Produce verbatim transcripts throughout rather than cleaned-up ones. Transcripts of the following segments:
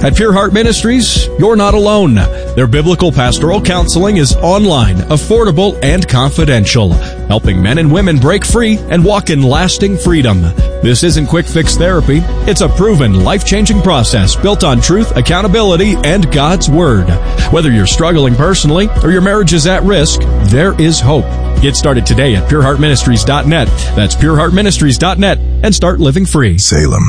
At Pure Heart Ministries, you're not alone. Their biblical pastoral counseling is online, affordable, and confidential, helping men and women break free and walk in lasting freedom. This isn't quick fix therapy. It's a proven, life-changing process built on truth, accountability, and God's Word. Whether you're struggling personally or your marriage is at risk, there is hope. Get started today at pure heart ministries dot net. That's pure heart ministries dot net and start living free. Salem.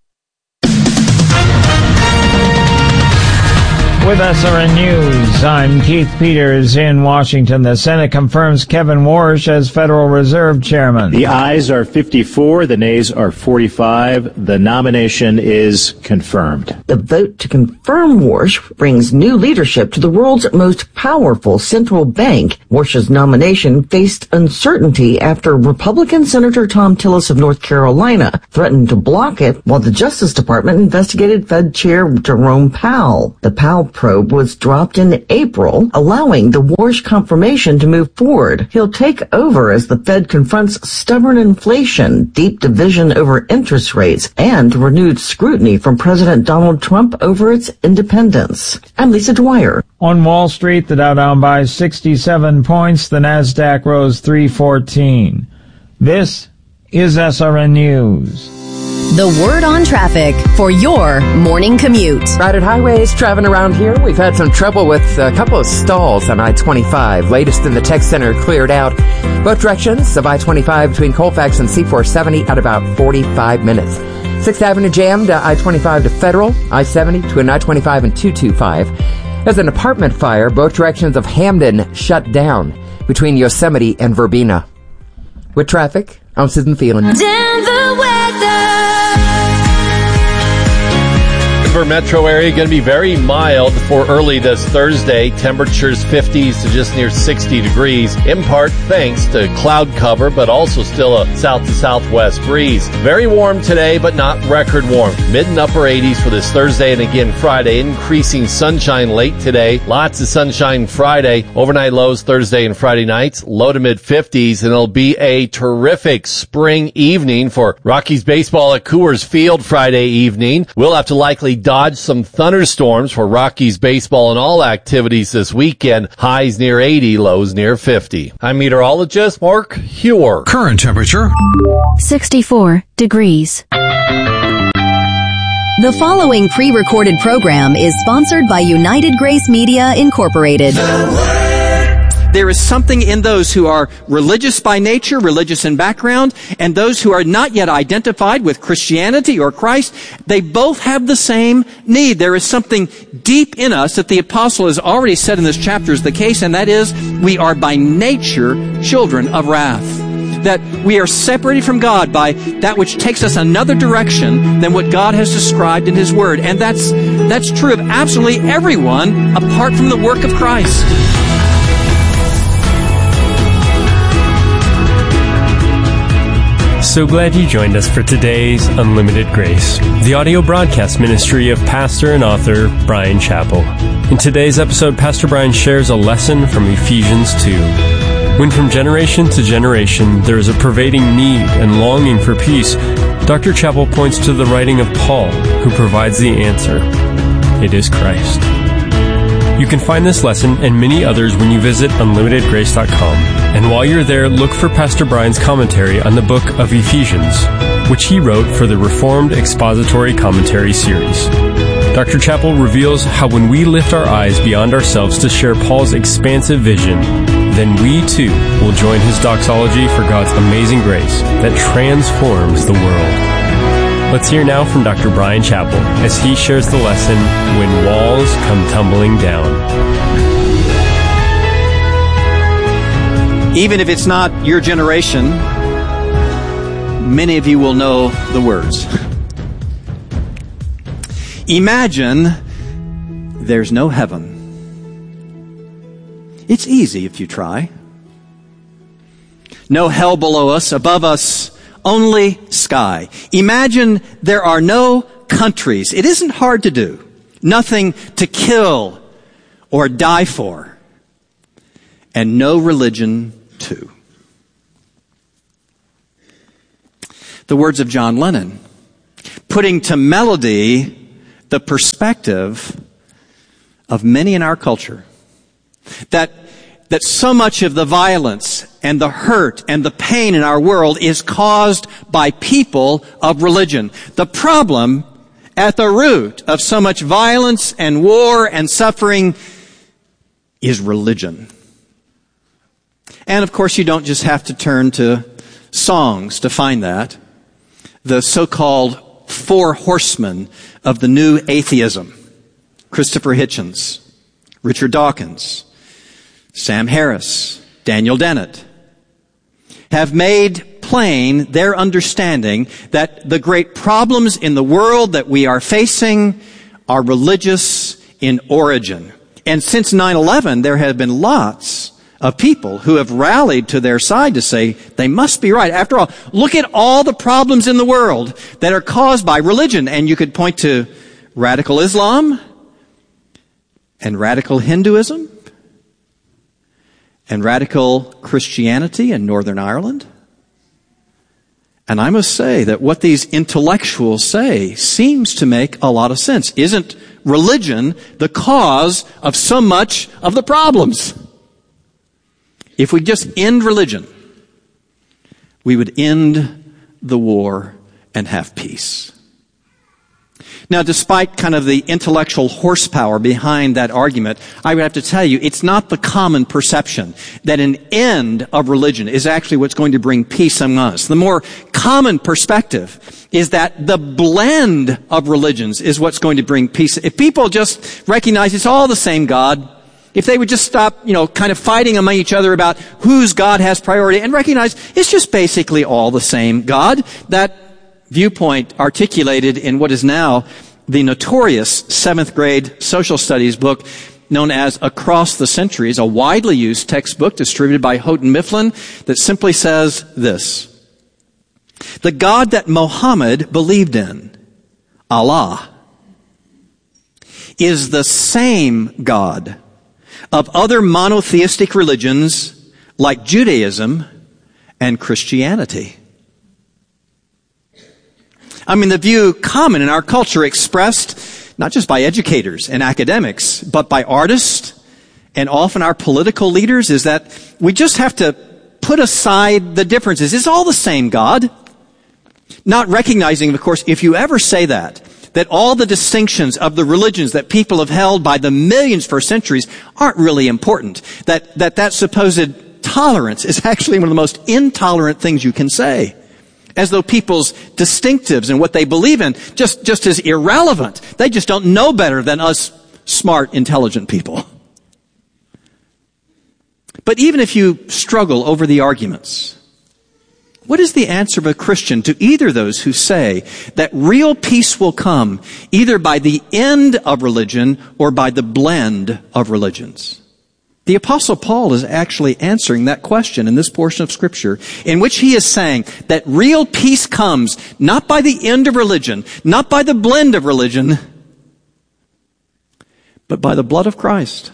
With S R N News, I'm Keith Peters in Washington. The Senate confirms Kevin Warsh as Federal Reserve Chairman. The ayes are fifty-four, the nays are forty-five. The nomination is confirmed. The vote to confirm Warsh brings new leadership to the world's most powerful central bank. Warsh's nomination faced uncertainty after Republican Senator Thom Tillis of North Carolina threatened to block it while the Justice Department investigated Fed Chair Jerome Powell. The Powell probe was dropped in April, allowing the Warsh confirmation to move forward. He'll take over as the Fed confronts stubborn inflation, deep division over interest rates, and renewed scrutiny from President Donald Trump over its independence. I'm Lisa Dwyer. On Wall Street, the Dow down by sixty-seven points, the Nasdaq rose three fourteen. This is S R N News. The word on traffic for your morning commute. Crowded highways traveling around here. We've had some trouble with a couple of stalls on I twenty-five. Latest in the tech center cleared out both directions of I twenty-five between Colfax and C four seventy at about forty-five minutes. sixth Avenue jammed uh, I twenty-five to Federal, I seventy between I twenty-five and two twenty-five. There's an apartment fire. Both directions of Hamden shut down between Yosemite and Verbena. With traffic, I'm Susan Phelan. Denver weather. Denver metro area going to be very mild for early this Thursday. Temperatures fifties to just near sixty degrees. In part thanks to cloud cover, but also still a south to southwest breeze. Very warm today, but not record warm. Mid and upper eighties for this Thursday and again Friday. Increasing sunshine late today. Lots of sunshine Friday. Overnight lows Thursday and Friday nights. Low to mid fifties, and it'll be a terrific spring evening for Rockies baseball at Coors Field Friday evening. We'll have to likely dodge some thunderstorms for Rockies baseball and all activities this weekend. Highs near eighty, lows near fifty. I'm meteorologist Mark Hewer. Current temperature sixty-four degrees. The following pre-recorded program is sponsored by United Grace Media Incorporated. There is something in those who are religious by nature, religious in background, and those who are not yet identified with Christianity or Christ. They both have the same need. There is something deep in us that the apostle has already said in this chapter is the case, and that is we are by nature children of wrath. That we are separated from God by that which takes us another direction than what God has described in His Word. And that's, that's true of absolutely everyone apart from the work of Christ. So glad you joined us for today's Unlimited Grace, the audio broadcast ministry of pastor and author Bryan Chapell. In today's episode, Pastor Bryan shares a lesson from Ephesians two. When from generation to generation there is a pervading need and longing for peace, Doctor Chapell points to the writing of Paul, who provides the answer. It is Christ. You can find this lesson and many others when you visit unlimited grace dot com. And while you're there, look for Pastor Bryan's commentary on the book of Ephesians, which he wrote for the Reformed Expository Commentary series. Doctor Chapell reveals how when we lift our eyes beyond ourselves to share Paul's expansive vision, then we too will join his doxology for God's amazing grace that transforms the world. Let's hear now from Doctor Bryan Chapell as he shares the lesson, When Walls Come Tumbling Down. Even if it's not your generation, many of you will know the words. Imagine there's no heaven. It's easy if you try. No hell below us, above us, only sky. Imagine there are no countries. It isn't hard to do. Nothing to kill or die for. And no religion too. The words of John Lennon, putting to melody the perspective of many in our culture. That, that so much of the violence and the hurt and the pain in our world is caused by people of religion. The problem at the root of so much violence and war and suffering is religion. And of course, you don't just have to turn to songs to find that. The so-called four horsemen of the new atheism, Christopher Hitchens, Richard Dawkins, Sam Harris, Daniel Dennett, have made plain their understanding that the great problems in the world that we are facing are religious in origin. And since nine eleven, there have been lots of people who have rallied to their side to say they must be right. After all, look at all the problems in the world that are caused by religion. And you could point to radical Islam and radical Hinduism and radical Christianity in Northern Ireland. And I must say that what these intellectuals say seems to make a lot of sense. Isn't religion the cause of so much of the problems? If we just end religion, we would end the war and have peace. Now, despite kind of the intellectual horsepower behind that argument, I would have to tell you, it's not the common perception that an end of religion is actually what's going to bring peace among us. The more common perspective is that the blend of religions is what's going to bring peace. If people just recognize it's all the same God, if they would just stop, you know, kind of fighting among each other about whose God has priority and recognize it's just basically all the same God, that viewpoint articulated in what is now the notorious seventh grade social studies book known as Across the Centuries, a widely used textbook distributed by Houghton Mifflin that simply says this: the God that Muhammad believed in, Allah, is the same God of other monotheistic religions like Judaism and Christianity. I mean, the view common in our culture, expressed not just by educators and academics, but by artists and often our political leaders, is that we just have to put aside the differences. It's all the same God. Not recognizing, of course, if you ever say that, that all the distinctions of the religions that people have held by the millions for centuries aren't really important. That, that, that supposed tolerance is actually one of the most intolerant things you can say. As though people's distinctives and what they believe in just, just is irrelevant. They just don't know better than us smart, intelligent people. But even if you struggle over the arguments, what is the answer of a Christian to either those who say that real peace will come either by the end of religion or by the blend of religions? The Apostle Paul is actually answering that question in this portion of Scripture, in which he is saying that real peace comes not by the end of religion, not by the blend of religion, but by the blood of Christ.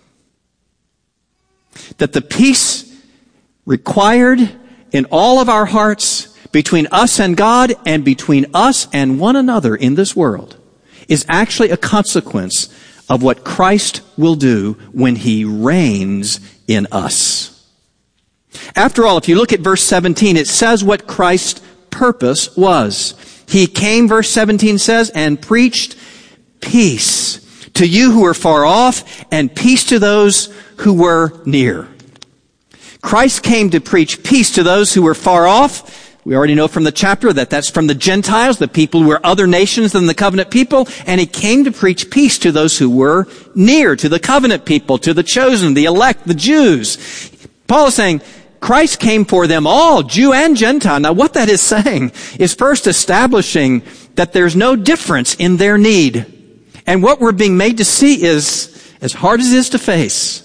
That the peace required in all of our hearts between us and God and between us and one another in this world is actually a consequence of what Christ will do when he reigns in us. After all, if you look at verse seventeen, it says what Christ's purpose was. He came, verse seventeen says, and preached peace to you who were far off and peace to those who were near. Christ came to preach peace to those who were far off. We already know from the chapter that that's from the Gentiles, the people who were other nations than the covenant people. And he came to preach peace to those who were near, to the covenant people, to the chosen, the elect, the Jews. Paul is saying Christ came for them all, Jew and Gentile. Now what that is saying is first establishing that there's no difference in their need. And what we're being made to see is, as hard as it is to face,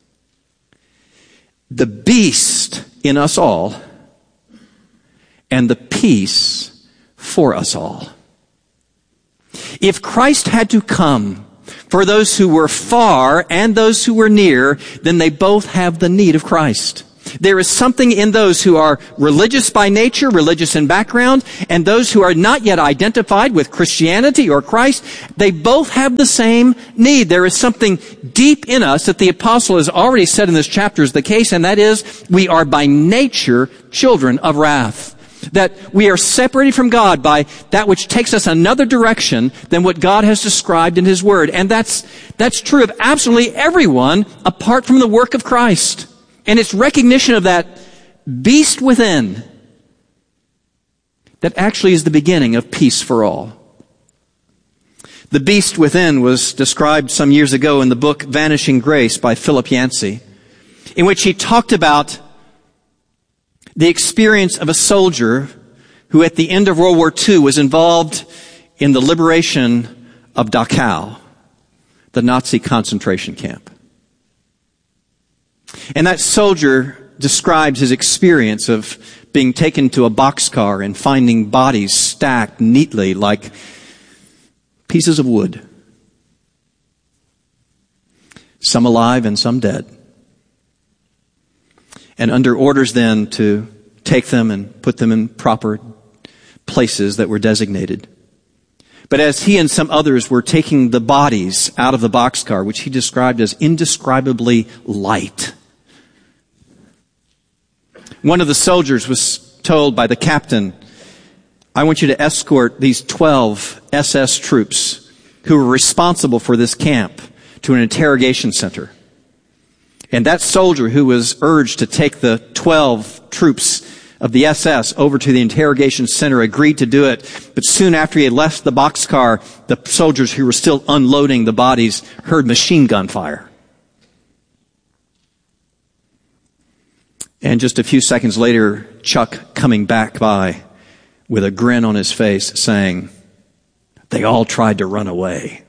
the beast in us all and the peace for us all. If Christ had to come for those who were far and those who were near, then they both have the need of Christ. There is something in those who are religious by nature, religious in background, and those who are not yet identified with Christianity or Christ. They both have the same need. There is something deep in us that the apostle has already said in this chapter is the case, and that is we are by nature children of wrath. That we are separated from God by that which takes us another direction than what God has described in His Word. And that's, that's true of absolutely everyone apart from the work of Christ. And it's recognition of that beast within that actually is the beginning of peace for all. The beast within was described some years ago in the book Vanishing Grace by Philip Yancey, in which he talked about the experience of a soldier who at the end of World War Two was involved in the liberation of Dachau, the Nazi concentration camp. And that soldier described his experience of being taken to a boxcar and finding bodies stacked neatly like pieces of wood. Some alive and some dead. And under orders then to take them and put them in proper places that were designated. But as he and some others were taking the bodies out of the boxcar, which he described as indescribably light, one of the soldiers was told by the captain, I want you to escort these twelve S S troops who were responsible for this camp to an interrogation center. And that soldier who was urged to take the twelve troops of the S S over to the interrogation center agreed to do it. But soon after he had left the boxcar, the soldiers who were still unloading the bodies heard machine gun fire. And just a few seconds later, Chuck coming back by with a grin on his face saying, they all tried to run away.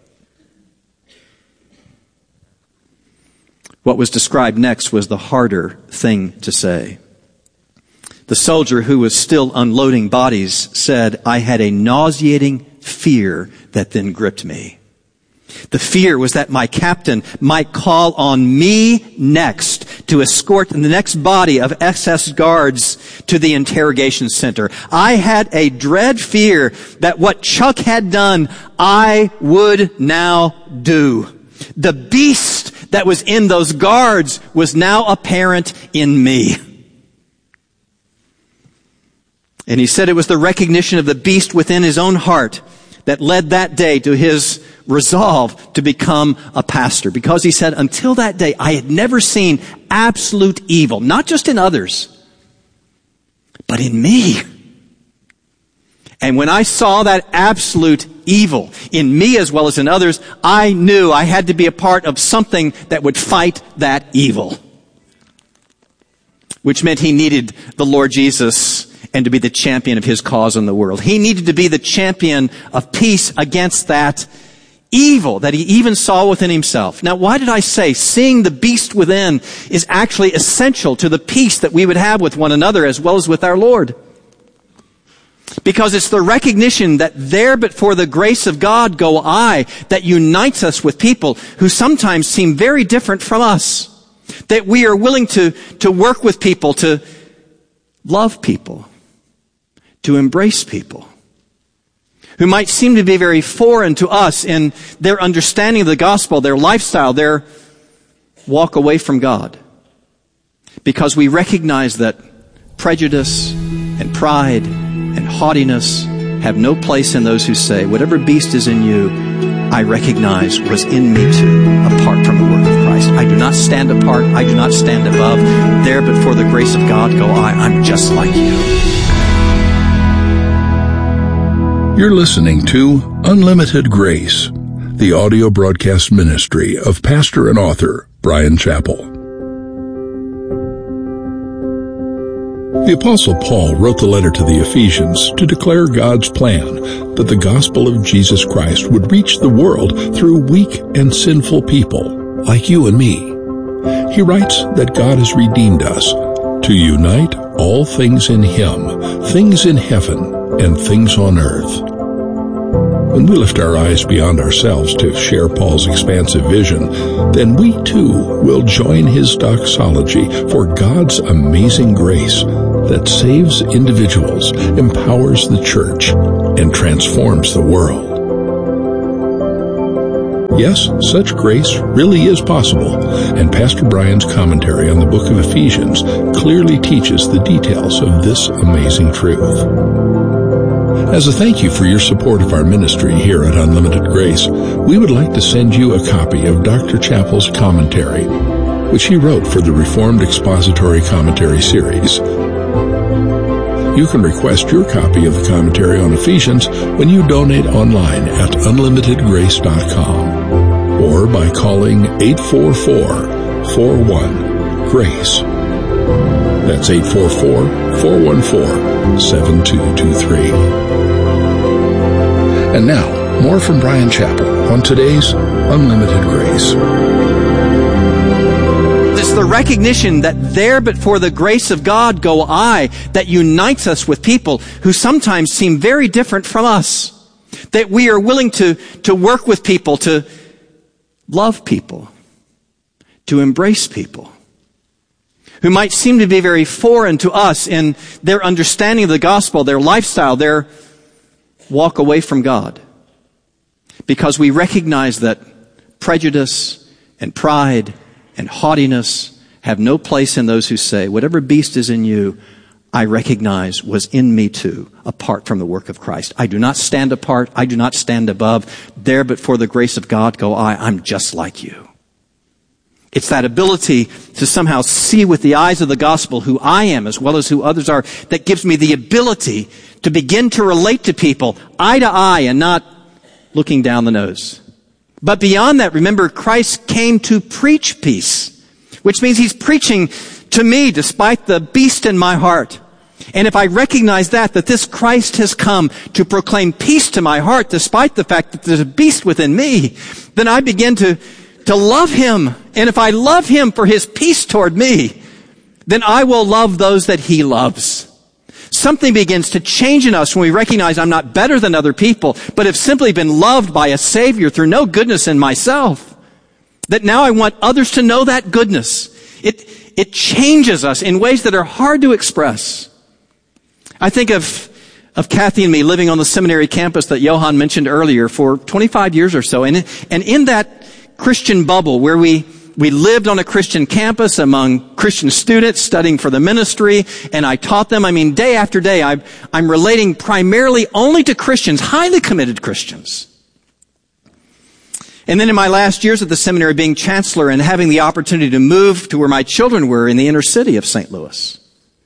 What was described next was the harder thing to say. The soldier who was still unloading bodies said, I had a nauseating fear that then gripped me. The fear was that my captain might call on me next to escort the next body of S S guards to the interrogation center. I had a dread fear that what Chuck had done, I would now do. The beast that was in those guards was now apparent in me. And he said it was the recognition of the beast within his own heart that led that day to his resolve to become a pastor. Because he said, until that day, I had never seen absolute evil, not just in others, but in me. And when I saw that absolute evil in me as well as in others, I knew I had to be a part of something that would fight that evil. Which meant he needed the Lord Jesus and to be the champion of His cause in the world. He needed to be the champion of peace against that evil that he even saw within himself. Now, why did I say seeing the beast within is actually essential to the peace that we would have with one another as well as with our Lord? Because it's the recognition that there but for the grace of God go I that unites us with people who sometimes seem very different from us. That we are willing to, to work with people, to love people, to embrace people who might seem to be very foreign to us in their understanding of the gospel, their lifestyle, their walk away from God. Because we recognize that prejudice and pride and haughtiness have no place in those who say, whatever beast is in you, I recognize was in me too, apart from the work of Christ. I do not stand apart. I do not stand above. There, but for the grace of God go I. I'm just like you. You're listening to Unlimited Grace, the audio broadcast ministry of pastor and author Bryan Chapell. The Apostle Paul wrote the letter to the Ephesians to declare God's plan that the gospel of Jesus Christ would reach the world through weak and sinful people like you and me. He writes that God has redeemed us to unite all things in Him, things in heaven and things on earth. When we lift our eyes beyond ourselves to share Paul's expansive vision, then we too will join his doxology for God's amazing grace that saves individuals, empowers the church, and transforms the world. Yes, such grace really is possible, and Pastor Brian's commentary on the book of Ephesians clearly teaches the details of this amazing truth. As a thank you for your support of our ministry here at Unlimited Grace, we would like to send you a copy of Doctor Chappell's commentary, which he wrote for the Reformed Expository Commentary series. You can request your copy of the commentary on Ephesians when you donate online at unlimited grace dot com or by calling eight four four, four one, GRACE. That's eight four four, four one four, seven two two three. And now, more from Bryan Chapell on today's Unlimited Grace. It's the recognition that there but for the grace of God go I that unites us with people who sometimes seem very different from us. That we are willing to, to work with people, to love people, to embrace people who might seem to be very foreign to us in their understanding of the gospel, their lifestyle, their walk away from God. Because we recognize that prejudice and pride and haughtiness have no place in those who say, whatever beast is in you, I recognize was in me too, apart from the work of Christ. I do not stand apart. I do not stand above. There but for the grace of God go I. I'm just like you. It's that ability to somehow see with the eyes of the gospel who I am as well as who others are that gives me the ability to begin to relate to people eye to eye and not looking down the nose. But beyond that, remember, Christ came to preach peace, which means he's preaching to me despite the beast in my heart. And if I recognize that, that this Christ has come to proclaim peace to my heart despite the fact that there's a beast within me, then I begin to, to love him. And if I love him for his peace toward me, then I will love those that he loves. Something begins to change in us when we recognize I'm not better than other people, but have simply been loved by a Savior through no goodness in myself. That now I want others to know that goodness. It, it changes us in ways that are hard to express. I think of, of Kathy and me living on the seminary campus that Johan mentioned earlier for twenty-five years or so. And, and in that Christian bubble where we We lived on a Christian campus among Christian students studying for the ministry, and I taught them. I mean, day after day, I'm, I'm relating primarily only to Christians, highly committed Christians. And then in my last years at the seminary, being chancellor and having the opportunity to move to where my children were in the inner city of Saint Louis.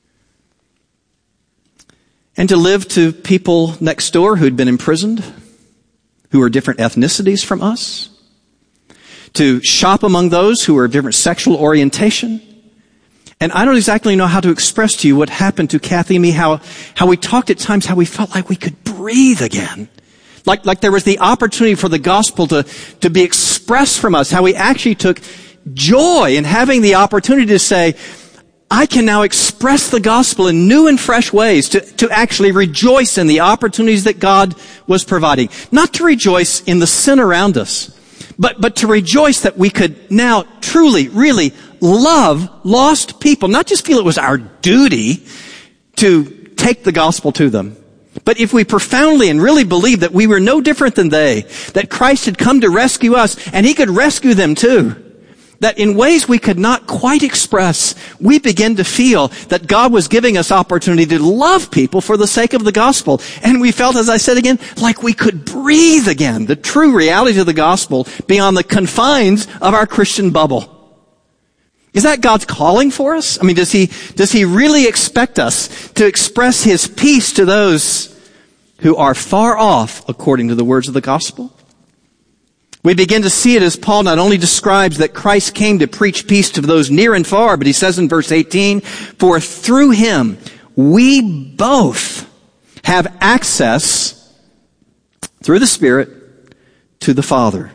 And to live to people next door who'd been imprisoned, who are different ethnicities from us. To shop among those who are of different sexual orientation. And I don't exactly know how to express to you what happened to Kathy and me, how, how we talked at times, how we felt like we could breathe again. Like, like there was the opportunity for the gospel to, to be expressed from us, how we actually took joy in having the opportunity to say, I can now express the gospel in new and fresh ways, to, to actually rejoice in the opportunities that God was providing. Not to rejoice in the sin around us, But, but to rejoice that we could now truly, really love lost people. Not just feel it was our duty to take the gospel to them. But if we profoundly and really believe that we were no different than they, that Christ had come to rescue us, and he could rescue them too. That in ways we could not quite express, we begin to feel that God was giving us opportunity to love people for the sake of the gospel. And we felt, as I said again, like we could breathe again the true reality of the gospel beyond the confines of our Christian bubble. Is that God's calling for us? I mean, does he, does he really expect us to express his peace to those who are far off according to the words of the gospel? We begin to see it as Paul not only describes that Christ came to preach peace to those near and far, but he says in verse eighteen, for through him we both have access through the Spirit to the Father.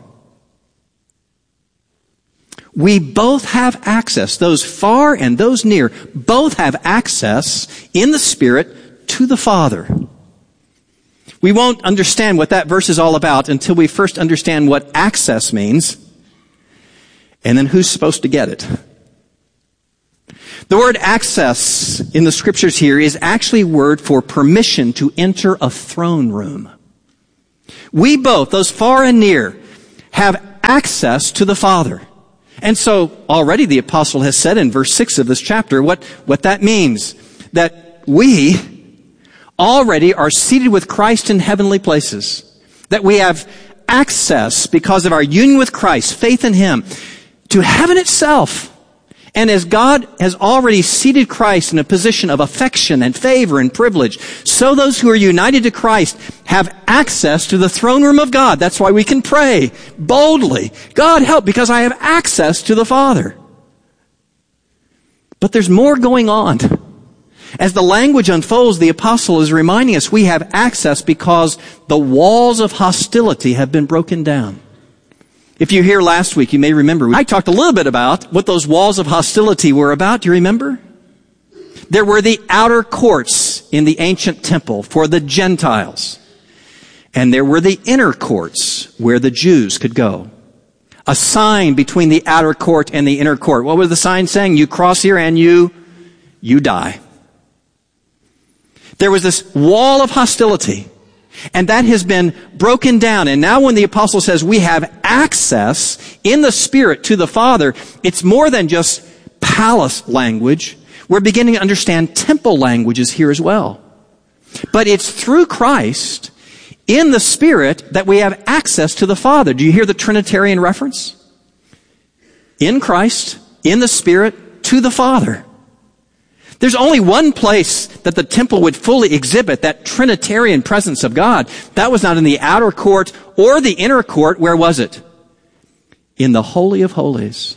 We both have access, those far and those near, both have access in the Spirit to the Father. We won't understand what that verse is all about until we first understand what access means, and then who's supposed to get it. The word access in the scriptures here is actually a word for permission to enter a throne room. We both, those far and near, have access to the Father. And so already the apostle has said in verse six of this chapter what, what that means. That we already are seated with Christ in heavenly places. That we have access because of our union with Christ, faith in Him, to heaven itself. And as God has already seated Christ in a position of affection and favor and privilege, so those who are united to Christ have access to the throne room of God. That's why we can pray boldly, God help, because I have access to the Father. But there's more going on. As the language unfolds, the apostle is reminding us we have access because the walls of hostility have been broken down. If you were here last week, you may remember, I talked a little bit about what those walls of hostility were about. Do you remember? There were the outer courts in the ancient temple for the Gentiles. And there were the inner courts where the Jews could go. A sign between the outer court and the inner court. What was the sign saying? You cross here and you, you die. There was this wall of hostility. And that has been broken down. And now when the apostle says we have access in the Spirit to the Father, it's more than just palace language. We're beginning to understand temple languages here as well. But it's through Christ in the Spirit that we have access to the Father. Do you hear the Trinitarian reference? In Christ, in the Spirit, to the Father. There's only one place that the temple would fully exhibit that Trinitarian presence of God. That was not in the outer court or the inner court. Where was it? In the Holy of Holies.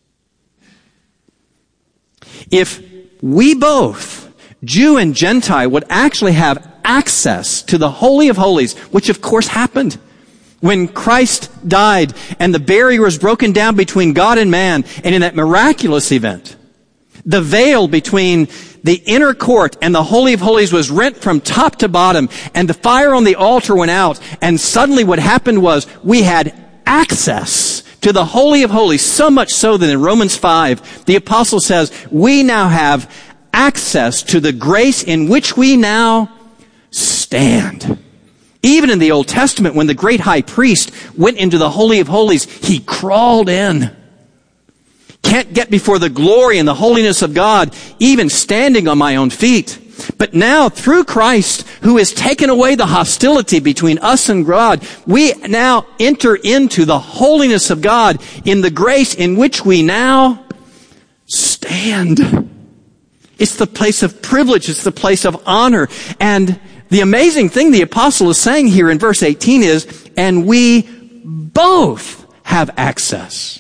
If we both, Jew and Gentile, would actually have access to the Holy of Holies, which of course happened when Christ died and the barrier was broken down between God and man, and in that miraculous event, the veil between the inner court and the Holy of Holies was rent from top to bottom, and the fire on the altar went out, and suddenly what happened was we had access to the Holy of Holies, so much so that in Romans five, the apostle says, we now have access to the grace in which we now stand. Even in the Old Testament, when the great high priest went into the Holy of Holies, he crawled in. Can't get before the glory and the holiness of God, even standing on my own feet. But now, through Christ, who has taken away the hostility between us and God, we now enter into the holiness of God in the grace in which we now stand. It's the place of privilege. It's the place of honor. And the amazing thing the apostle is saying here in verse eighteen is, and we both have access.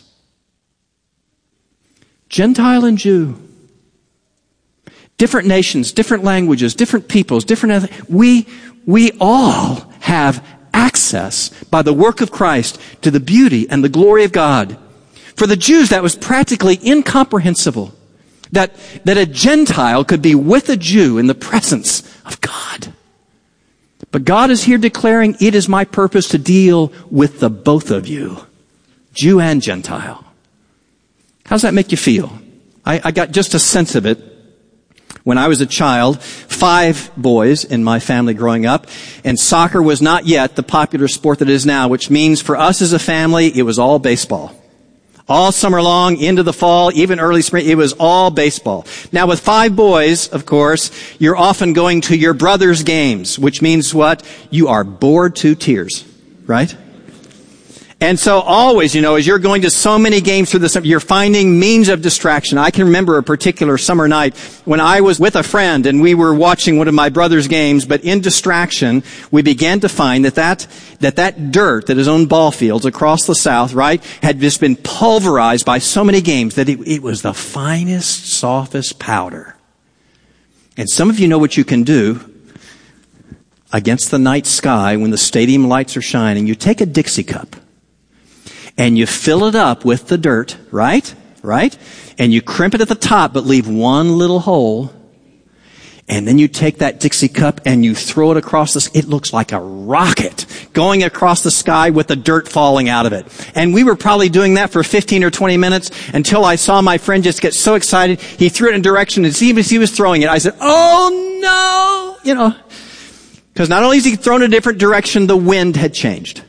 Gentile and Jew. Different nations, different languages, different peoples, different... We, we all have access by the work of Christ to the beauty and the glory of God. For the Jews, that was practically incomprehensible. That, that a Gentile could be with a Jew in the presence of God. But God is here declaring, it is my purpose to deal with the both of you, Jew and Gentile. How does that make you feel? I, I got just a sense of it when I was a child. Five boys in my family growing up, and soccer was not yet the popular sport that it is now, which means for us as a family, it was all baseball. All summer long, into the fall, even early spring, it was all baseball. Now with five boys, of course, you're often going to your brother's games, which means what? You are bored to tears, right? And so always, you know, as you're going to so many games through the summer, you're finding means of distraction. I can remember a particular summer night when I was with a friend and we were watching one of my brother's games, but in distraction, we began to find that that, that that dirt that is on ball fields across the South, right, had just been pulverized by so many games that it, it was the finest, softest powder. And some of you know what you can do against the night sky when the stadium lights are shining. You take a Dixie cup. And you fill it up with the dirt, right? Right? And you crimp it at the top, but leave one little hole. And then you take that Dixie cup and you throw it across the, it looks like a rocket going across the sky with the dirt falling out of it. And we were probably doing that for fifteen or twenty minutes until I saw my friend just get so excited. He threw it in a direction, and even as he was throwing it, I said, oh no! You know, because not only is he thrown in a different direction, the wind had changed.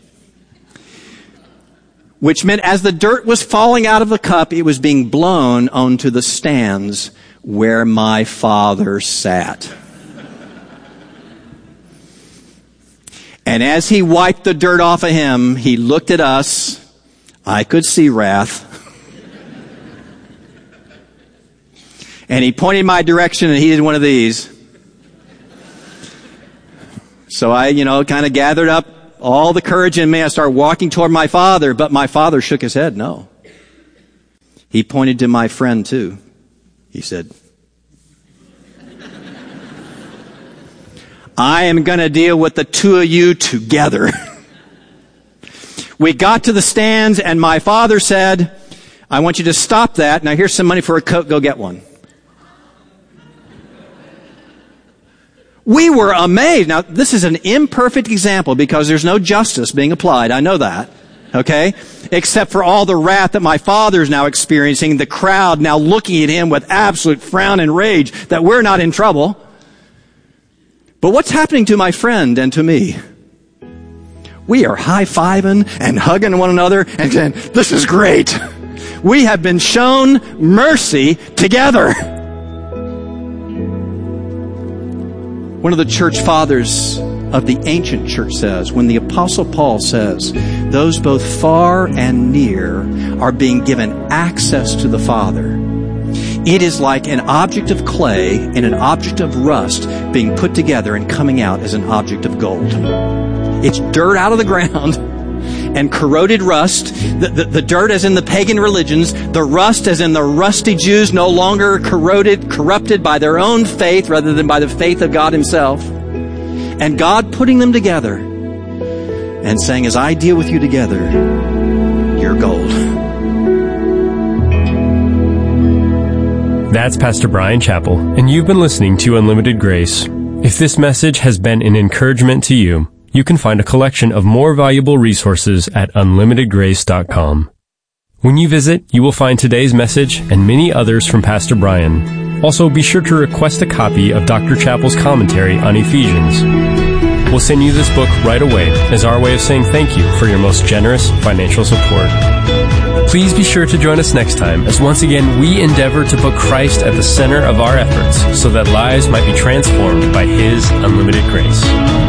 Which meant as the dirt was falling out of the cup, it was being blown onto the stands where my father sat. And as he wiped the dirt off of him, he looked at us. I could see wrath. And he pointed my direction, and he did one of these. So I, you know, kind of gathered up all the courage in me. I started walking toward my father, but my father shook his head, no. He pointed to my friend too. He said, I am going to deal with the two of you together. We got to the stands, and my father said, I want you to stop that. Now here's some money for a Coke. Go get one. We were amazed. Now, this is an imperfect example because there's no justice being applied. I know that. Okay? Except for all the wrath that my father's now experiencing, the crowd now looking at him with absolute frown and rage that we're not in trouble. But what's happening to my friend and to me? We are high-fiving and hugging one another and saying, this is great. We have been shown mercy together. One of the church fathers of the ancient church says, when the Apostle Paul says, those both far and near are being given access to the Father, it is like an object of clay and an object of rust being put together and coming out as an object of gold. It's dirt out of the ground and corroded rust. The, the, the dirt as in the pagan religions, the rust as in the rusty Jews, no longer corroded, corrupted by their own faith rather than by the faith of God himself. And God putting them together and saying, as I deal with you together, you're gold. That's Pastor Bryan Chapell, and you've been listening to Unlimited Grace. If this message has been an encouragement to you, you can find a collection of more valuable resources at unlimited grace dot com. When you visit, you will find today's message and many others from Pastor Bryan. Also, be sure to request a copy of Doctor Chapell's commentary on Ephesians. We'll send you this book right away as our way of saying thank you for your most generous financial support. Please be sure to join us next time as once again we endeavor to put Christ at the center of our efforts so that lives might be transformed by His unlimited grace.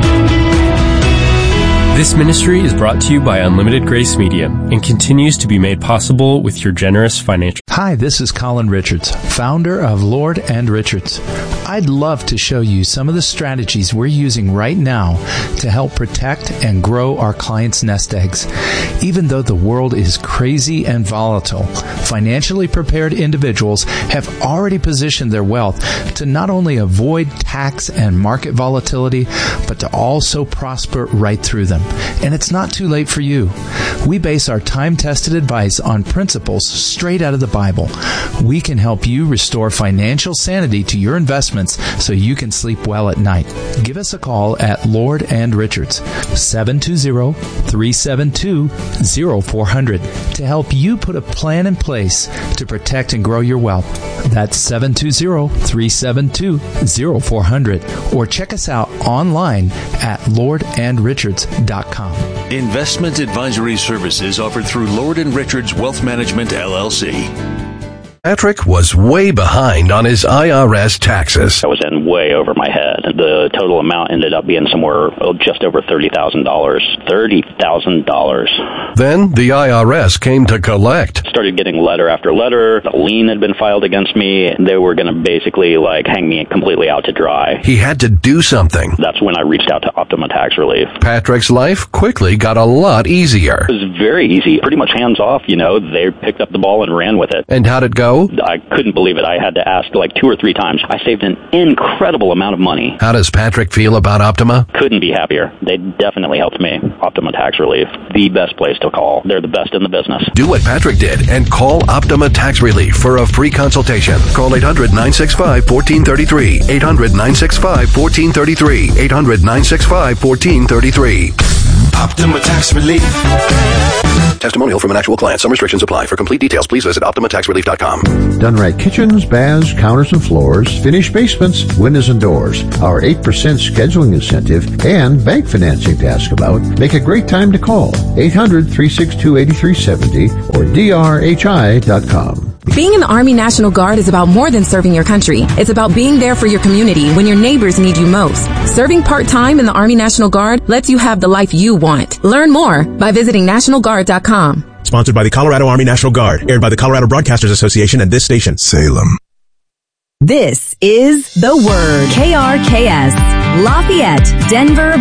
This ministry is brought to you by Unlimited Grace Media and continues to be made possible with your generous financial... Hi, this is Colin Richards, founder of Lord and Richards. I'd love to show you some of the strategies we're using right now to help protect and grow our clients' nest eggs. Even though the world is crazy and volatile, financially prepared individuals have already positioned their wealth to not only avoid tax and market volatility, but to also prosper right through them. And it's not too late for you. We base our time-tested advice on principles straight out of the Bible. We can help you restore financial sanity to your investments so you can sleep well at night. Give us a call at Lord and Richards, seven two zero, three seven two, zero four zero zero, to help you put a plan in place to protect and grow your wealth. That's seven two zero, three seven two, zero four zero zero. Or check us out online at lord and richards dot com. Investment advisory services offered through Lord and Richards Wealth Management, L L C. Patrick was way behind on his I R S taxes. I was in way over my head. The total amount ended up being somewhere oh, just over thirty thousand dollars. thirty thousand dollars. Then the I R S came to collect. Started getting letter after letter. A lien had been filed against me. They were going to basically like hang me completely out to dry. He had to do something. That's when I reached out to Optima Tax Relief. Patrick's life quickly got a lot easier. It was very easy. Pretty much hands off, you know. They picked up the ball and ran with it. And how'd it go? So? I couldn't believe it. I had to ask like two or three times. I saved an incredible amount of money. How does Patrick feel about Optima? Couldn't be happier. They definitely helped me. Optima Tax Relief, the best place to call. They're the best in the business. Do what Patrick did and call Optima Tax Relief for a free consultation. Call eight hundred, nine six five, one four three three. eight hundred, nine six five, one four three three. eight hundred, nine six five, one four three three. Optima Tax Relief. Testimonial from an actual client. Some restrictions apply. For complete details, please visit optima tax relief dot com. Done right kitchens, baths, counters and floors, finished basements, windows and doors. Our eight percent scheduling incentive and bank financing to ask about make a great time to call. eight hundred, three six two, eight three seven zero or D R H I dot com. Being in the Army National Guard is about more than serving your country. It's about being there for your community when your neighbors need you most. Serving part-time in the Army National Guard lets you have the life you want. Learn more by visiting national guard dot com. Sponsored by the Colorado Army National Guard. Aired by the Colorado Broadcasters Association and this station. Salem. This is The Word. K R K S. Lafayette, Denver,